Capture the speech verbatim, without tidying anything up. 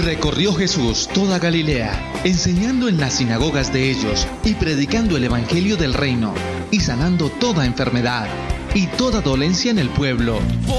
recorrió Jesús toda Galilea, enseñando en las sinagogas de ellos y predicando el evangelio del reino, y sanando toda enfermedad y toda dolencia en el pueblo.